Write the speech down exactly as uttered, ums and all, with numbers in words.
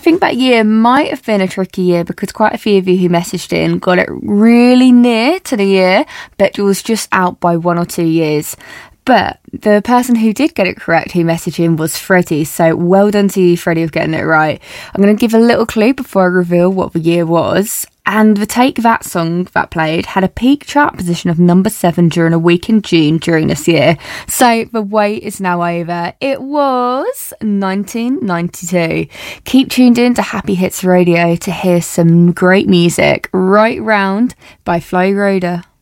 think that year might have been a tricky year because quite a few of you who messaged in got it really near to the year, but it was just out by one or two years. But the person who did get it correct, who messaged in, was Freddie. So well done to you, Freddie, for getting it right. I'm going to give a little clue before I reveal what the year was. And the Take That song that played had a peak chart position of number seven during a week in June during this year. So the wait is now over. It was nineteen ninety-two. Keep tuned in to Happy Hits Radio to hear some great music. Right Round by Flo Rida.